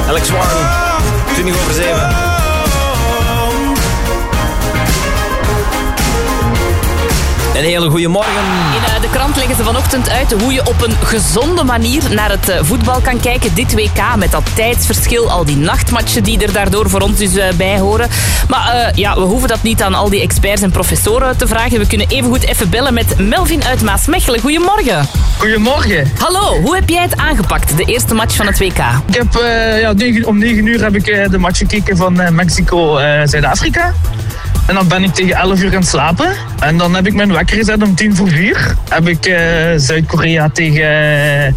Alex Warren, 7:20. Een hele goede morgen. In de krant leggen ze vanochtend uit hoe je op een gezonde manier naar het voetbal kan kijken. Dit WK met dat tijdsverschil, al die nachtmatchen die er daardoor voor ons dus bij horen. Maar we hoeven dat niet aan al die experts en professoren te vragen. We kunnen evengoed even bellen met Melvin uit Maasmechelen. Goedemorgen. Goedemorgen. Hallo, hoe heb jij het aangepakt, de eerste match van het WK? Ik heb om 9 uur heb ik de match gekeken van Mexico-Zuid-Afrika. En dan ben ik tegen 11 uur gaan slapen. En dan heb ik mijn wekker gezet om 3:10. Heb ik Zuid-Korea tegen...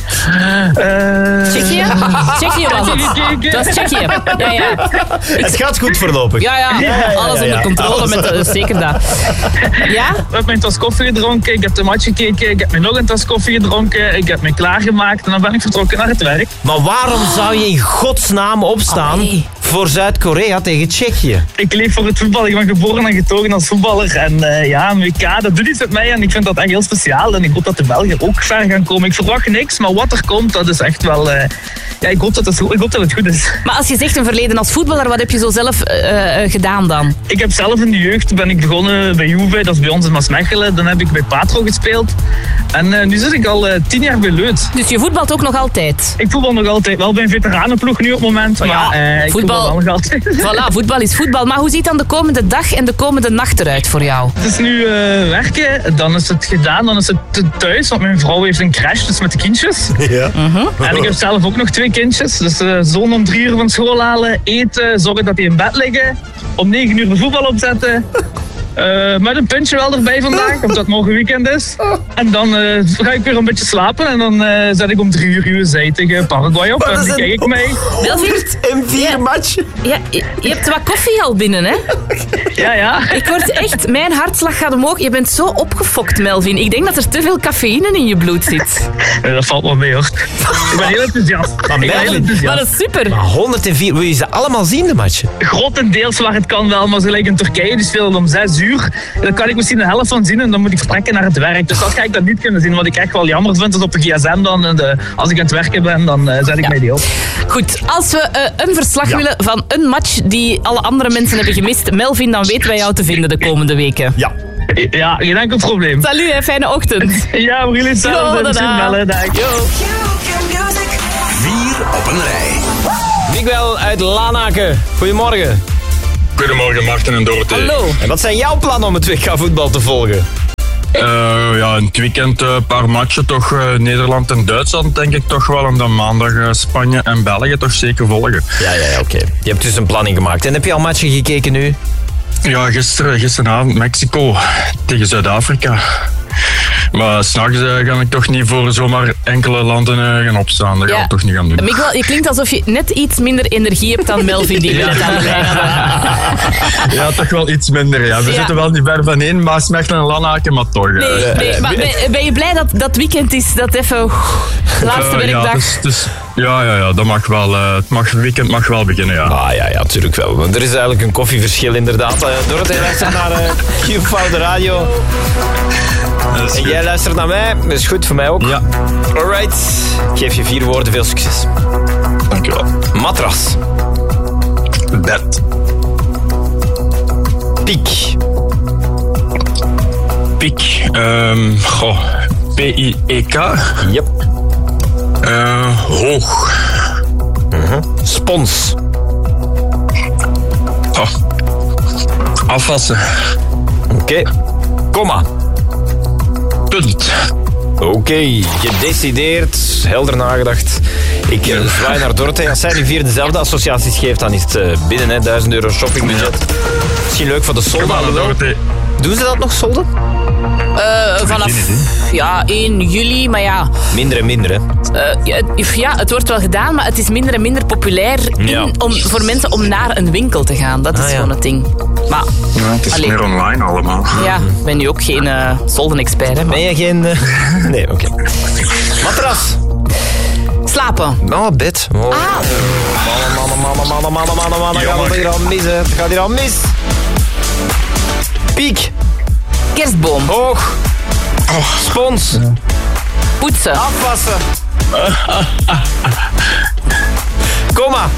Tsjechië? Tsjechië was het. Dat was Tsjechië. Ja. Het gaat goed voorlopig. Ja. Alles onder controle, zeker dat. Ja? Ik heb mijn tas koffie gedronken, ik heb de match gekeken, ik heb me nog een tas koffie gedronken, ik heb me klaargemaakt en dan ben ik vertrokken naar het werk. Maar waarom zou je in godsnaam opstaan voor Zuid-Korea tegen Tsjechië? Ik leef voor het voetbal, ik ben geboren en getogen als voetballer. En een WK, dat doet iets met mij en ik vind dat echt heel speciaal. En ik hoop dat de Belgen ook ver gaan komen. Ik verwacht niks, maar wat er komt, dat is echt wel... ik hoop dat het goed is. Maar als je zegt een verleden als voetballer, wat heb je zo zelf gedaan dan? Ik heb zelf in de jeugd ben ik begonnen bij Juve, dat is bij ons in Maasmechelen. Dan heb ik bij Patro gespeeld. En nu zit ik al 10 jaar bij Leuth. Dus je voetbalt ook nog altijd? Ik voetbal nog altijd, wel bij een veteranenploeg nu op het moment. Maar ik voetbal nog altijd. Voilà, voetbal is voetbal. Maar hoe ziet dan de komende dag en de komende nacht eruit voor jou? Het is nu werken, dan is het gedaan, dan is het thuis. Want mijn vrouw heeft een crash, dus met de kindjes. Ja. En ik heb zelf ook nog 2 kindjes. Dus zoon om 3 uur van school halen, eten, zorgen dat die in bed liggen. Om 9 uur de voetbal opzetten. Met een puntje wel erbij vandaag, omdat het morgen weekend is. En dan ga ik weer een beetje slapen en dan zet ik om 3 uur USA tegen Paraguay op. En dan kijk ik mee. En 4 matchen. Ja, je hebt wat koffie al binnen, hè? Ja. Ik word echt... Mijn hartslag gaat omhoog. Je bent zo opgefokt, Melvin. Ik denk dat er te veel cafeïne in je bloed zit. Dat valt wel mee, hoor. Ik ben heel enthousiast. Maar dat is super. Maar 104, wil je ze allemaal zien, de matchen? Grotendeels waar het kan wel, maar zo gelijk in Turkije, die spelen om 6 uur. Dan kan ik misschien de helft van zien en dan moet ik vertrekken naar het werk. Dus dat ga ik dan niet kunnen zien. Wat ik echt wel jammer vind, is op de gsm dan. Als ik aan het werken ben, dan zet ik mij die op. Goed, als we een verslag willen van een match die alle andere mensen hebben gemist, Melvin, dan weten wij jou te vinden de komende weken. Ja, geen enkel probleem. Salut, hè, fijne ochtend. Ja, voor jullie hetzelfde. Misschien bellen, dag. 4 op een rij. Miguel uit Lanaken. Goedemorgen. Goedemorgen, Martin en Dorothee. Hallo. En wat zijn jouw plannen om het WK voetbal te volgen? In het weekend een paar matchen, toch Nederland en Duitsland denk ik toch wel. En dan maandag Spanje en België toch zeker volgen. Ja, oké. Je hebt dus een planning gemaakt. En heb je al matchen gekeken nu? Ja, gisteravond Mexico tegen Zuid-Afrika. Maar s'nachts ga ik toch niet voor zomaar enkele landen gaan opstaan. Dat gaan we toch niet gaan doen. Miguel, je klinkt alsof je net iets minder energie hebt dan Melvin die we net aan de lijn hadden. Ja, toch wel iets minder. Ja. We zitten wel niet ver van één, Maasmechelen en Lanaken, maar toch. Nee, maar ben je blij dat dat weekend is, dat even laatste werkdag? Ja, dat mag wel. Het weekend mag wel beginnen, ja. Ja, natuurlijk wel. Want er is eigenlijk een koffieverschil inderdaad. Dorothee luistert naar Q-Fout de radio. En jij luistert naar mij. Dat is goed, voor mij ook. Ja. Alright. Ik geef je 4 woorden, veel succes. Dankjewel. Matras. Bed. Piek. Piek. P-I-E-K. Yep. Hoog. Spons. Afwassen. Oké. Komma. Punt. Oké, gedecideerd, helder nagedacht. Ik zwaai naar Dorothee. Als zij die 4 dezelfde associaties geeft, dan is het binnen, hè. €1000 shoppingbudget. Misschien leuk voor de solden. Doen ze dat nog, solden? Vanaf 1 juli, maar ja. Minder en minder, hè? Het wordt wel gedaan, maar het is minder en minder populair voor mensen om naar een winkel te gaan. Dat is gewoon het ding. Maar, het is meer online allemaal. Ja, ik ben nu ook geen solden-expert. Hè, Ben je geen... Nee, oké. Matras. Slapen. Oh, bed. Oh. Man. Gaat hier al mis, hè. Het gaat hier al mis. Piek. Kerstboom. Hoog. Spons. Poetsen. Afwassen. Komma.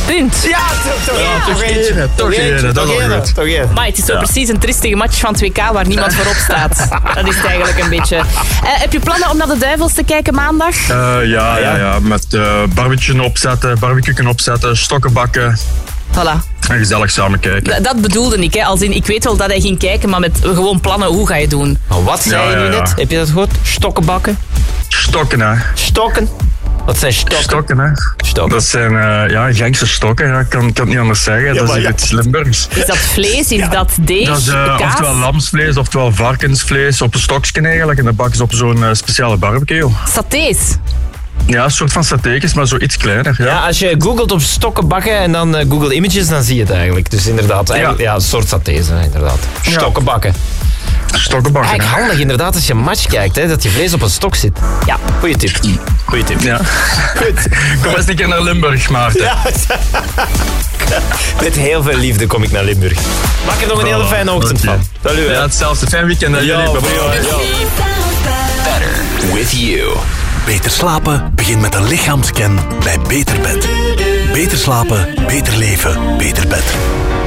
punt. Ja, toch één. Toch één, dat is wel goed. Toch één. Maar het is zo precies een tristige match van 2K waar niemand voorop staat. Dat is het eigenlijk een beetje. Heb je plannen om naar de Duivels te kijken maandag? Ja. Met barbecue opzetten, stokken bakken. Voilà. En gezellig samen kijken. Dat bedoelde ik. Hè. Als in, ik weet wel dat hij ging kijken, maar met gewoon plannen, hoe ga je doen? Maar wat zei je nu net? Heb je dat gehoord? Stokken bakken? Stokken, hè. Stokken? Wat zijn stokken? Stokken, hè. Stokken. Dat zijn Genkse stokken, ja. Ik kan het niet anders zeggen. Dat is iets Limburgs. Is dat vlees? Is dat deeg? Dat is kaas? oftewel lamsvlees, oftewel varkensvlees op een stokje eigenlijk. En dat bakken ze op zo'n speciale barbecue. Satés? Ja, een soort van satékjes, maar zo iets kleiner. Ja, als je googelt op stokken bakken en dan Google Images, dan zie je het eigenlijk. Dus inderdaad, een soort satés, inderdaad. Stokken bakken. Stokken bakken. Eigenlijk handig inderdaad als je een match kijkt, hè, dat je vlees op een stok zit. Ja, goeie tip. Ja. Goed. Kom eens een keer naar Limburg, Maarten. Ja. Met heel veel liefde kom ik naar Limburg. Maak er nog een hele fijne ochtend van. Salut. Ja, hetzelfde. Fijn weekend aan jullie. Better with you. Beter slapen begint met een lichaamscan bij Beter Bed. Beter slapen, beter leven, beter bed.